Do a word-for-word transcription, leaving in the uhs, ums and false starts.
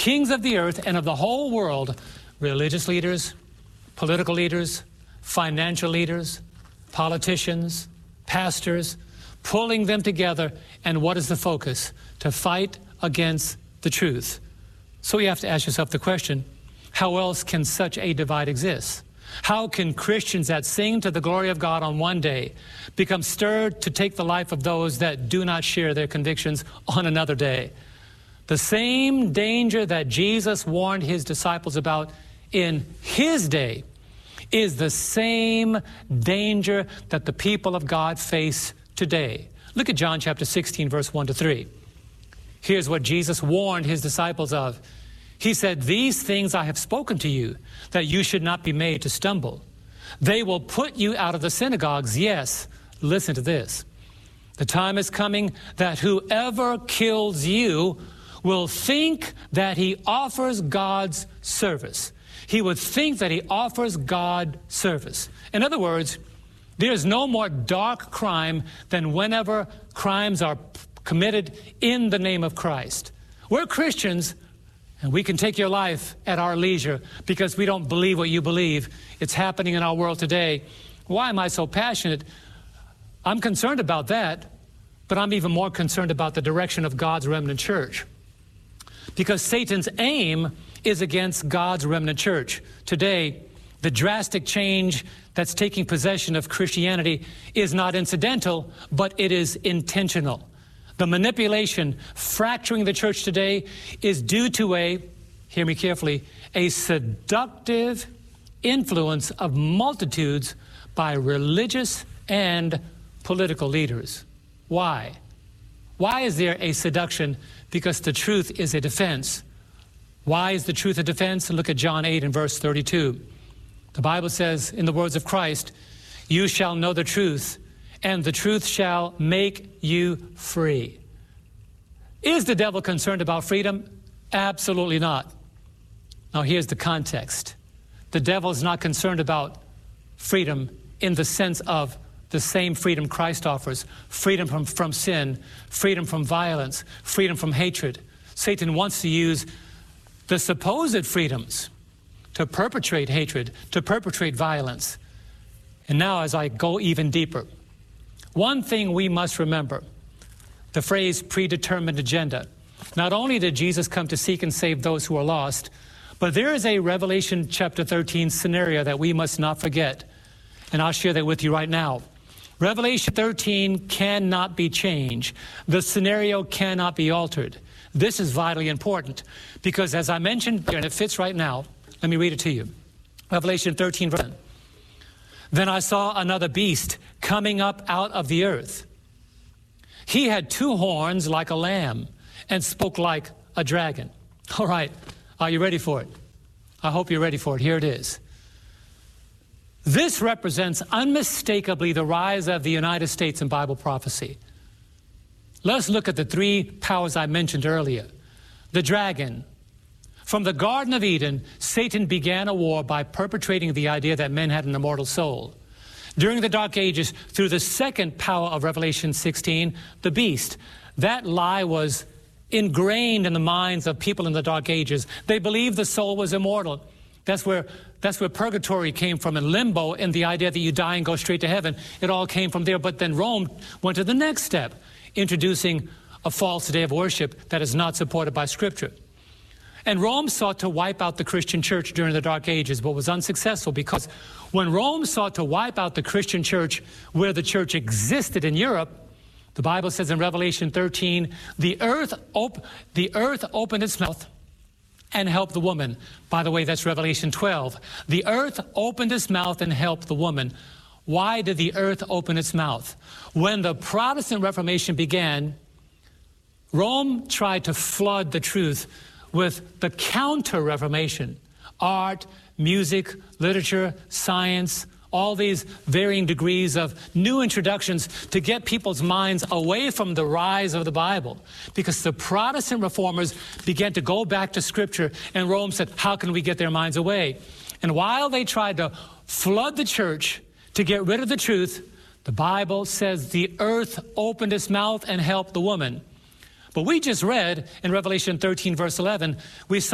kings of the earth and of the whole world, religious leaders, political leaders, financial leaders, politicians, pastors, pulling them together. And what is the focus? To fight against the truth. So you have to ask yourself the question, how else can such a divide exist? How can Christians that sing to the glory of God on one day become stirred to take the life of those that do not share their convictions on another day? The same danger that Jesus warned his disciples about in his day is the same danger that the people of God face today. Look at John chapter sixteen, verse one to three. Here's what Jesus warned his disciples of. He said, "These things I have spoken to you, that you should not be made to stumble. They will put you out of the synagogues. Yes, listen to this. The time is coming that whoever kills you will think that he offers God's service." He would think that he offers God service. In other words, there is no more dark crime than whenever crimes are committed in the name of Christ. We're Christians, and we can take your life at our leisure because we don't believe what you believe. It's happening in our world today. Why am I so passionate? I'm concerned about that, but I'm even more concerned about the direction of God's remnant church. Because Satan's aim is against God's remnant church. Today, the drastic change that's taking possession of Christianity is not incidental, but it is intentional. The manipulation fracturing the church today is due to a, hear me carefully, a seductive influence of multitudes by religious and political leaders. Why? Why is there a seduction? Because the truth is a defense. Why is the truth a defense? Look at John eight and verse thirty-two. The Bible says, in the words of Christ, "You shall know the truth, and the truth shall make you free." Is the devil concerned about freedom? Absolutely not. Now here's the context. The devil is not concerned about freedom in the sense of the same freedom Christ offers. Freedom from, from sin, freedom from violence, freedom from hatred. Satan wants to use the supposed freedoms to perpetrate hatred, to perpetrate violence. And now as I go even deeper, one thing we must remember, the phrase predetermined agenda. Not only did Jesus come to seek and save those who are lost, but there is a Revelation chapter thirteen scenario that we must not forget. And I'll share that with you right now. Revelation thirteen cannot be changed. The scenario cannot be altered. This is vitally important because as I mentioned, and it fits right now, let me read it to you. Revelation thirteen, verse one. "Then I saw another beast coming up out of the earth. He had two horns like a lamb and spoke like a dragon." All right, are you ready for it? I hope you're ready for it. Here it is. This represents unmistakably the rise of the United States in Bible prophecy. Let's look at the three powers I mentioned earlier. The dragon. From the Garden of Eden, Satan began a war by perpetrating the idea that men had an immortal soul. During the Dark Ages, through the second power of Revelation sixteen, the beast, that lie was ingrained in the minds of people in the Dark Ages. They believed the soul was immortal. That's where, that's where purgatory came from, and limbo, and the idea that you die and go straight to heaven. It all came from there. But then Rome went to the next step, introducing a false day of worship that is not supported by Scripture. And Rome sought to wipe out the Christian church during the Dark Ages, but was unsuccessful because when Rome sought to wipe out the Christian church where the church existed in Europe, the Bible says in Revelation thirteen, the earth, op- the earth opened its mouth and helped the woman. By the way, that's Revelation twelve. The earth opened its mouth and helped the woman. Why did the earth open its mouth? When the Protestant Reformation began, Rome tried to flood the truth with the counter-Reformation, art, music, literature, science, all these varying degrees of new introductions to get people's minds away from the rise of the Bible. Because the Protestant reformers began to go back to Scripture, and Rome said, how can we get their minds away? And while they tried to flood the church to get rid of the truth, the Bible says the earth opened its mouth and helped the woman. But we just read in Revelation thirteen, verse eleven, we saw